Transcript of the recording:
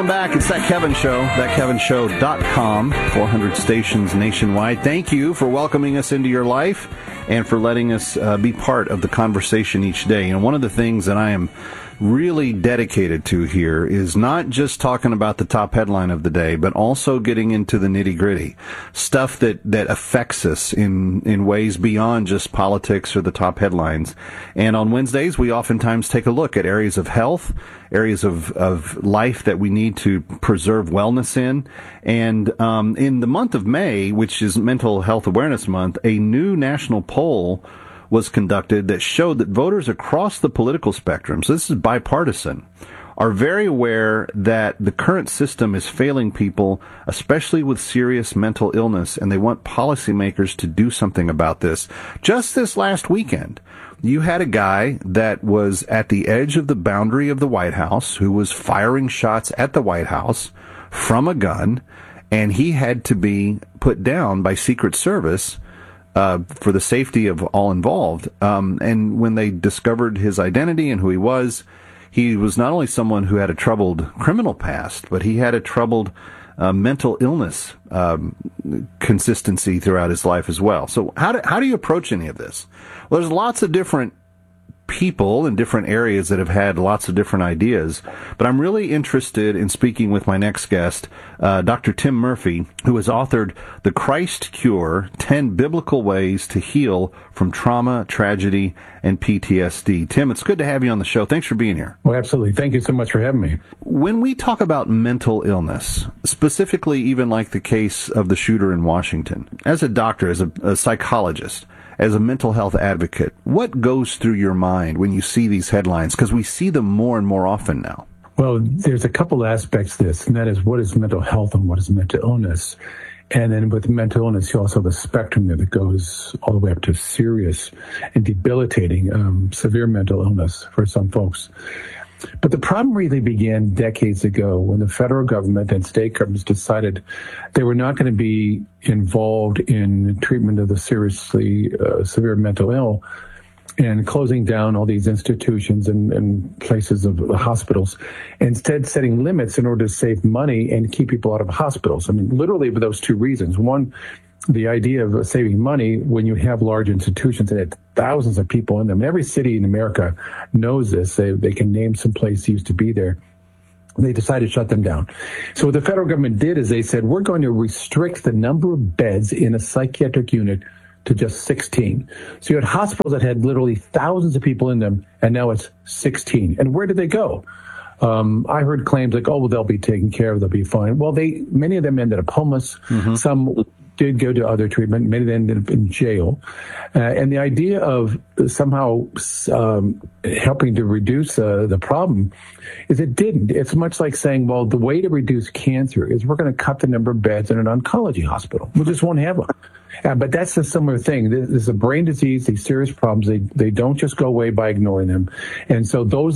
Back. It's That Kevin Show, thatkevinshow.com, 400 stations nationwide. Thank you for welcoming us into your life and for letting us be part of the conversation each day. And one of the things that I am really dedicated to here is not just talking about the top headline of the day, but also getting into the nitty-gritty stuff that affects us in ways beyond just politics or the top headlines. And on Wednesdays, we oftentimes take a look at areas of health, areas of life that we need to preserve wellness in. And in the month of May, which is Mental Health Awareness Month, a new national poll was conducted that showed that voters across the political spectrum, so this is bipartisan, are very aware that the current system is failing people, especially with serious mental illness, and they want policymakers to do something about this. Just this last weekend, you had a guy that was at the edge of the boundary of the White House who was firing shots at the White House from a gun, and he had to be put down by Secret Service for the safety of all involved. And when they discovered his identity and who he was not only someone who had a troubled criminal past, but he had a troubled mental illness consistency throughout his life as well. So how do you approach any of this? Well, there's lots of different people in different areas that have had lots of different ideas, but I'm really interested in speaking with my next guest, Dr. Tim Murphy, who has authored The Christ Cure, 10 Biblical Ways to Heal from Trauma, Tragedy, and PTSD. Tim, it's good to have you on the show. Thanks for being here. Well, absolutely. Thank you so much for having me. When we talk about mental illness, specifically even like the case of the shooter in Washington, as a doctor, as a psychologist, as a mental health advocate, what goes through your mind when you see these headlines? Because we see them more and more often now. Well, there's a couple aspects to this, and that is what is mental health and what is mental illness. And then with mental illness, you also have a spectrum that goes all the way up to serious and debilitating, severe mental illness for some folks. But the problem really began decades ago when the federal government and state governments decided they were not going to be involved in treatment of the seriously severe mental ill and closing down all these institutions and places of hospitals, instead setting limits in order to save money and keep people out of hospitals. I mean, literally for those two reasons. One, the idea of saving money when you have large institutions and had thousands of people in them. Every city in America knows this. They can name some place used to be there. They decided to shut them down. So what the federal government did is they said, we're going to restrict the number of beds in a psychiatric unit to just 16. So you had hospitals that had literally thousands of people in them, and now it's 16. And where did they go? I heard claims like, oh, well, they'll be taken care of, they'll be fine. Well, many of them ended up homeless. Mm-hmm. Some did go to other treatment. Many of them ended up in jail. And the idea of somehow helping to reduce the problem is it didn't. It's much like saying, well, the way to reduce cancer is we're going to cut the number of beds in an oncology hospital. We just won't have them. But that's a similar thing. This is a brain disease, these serious problems. They don't just go away by ignoring them. And so those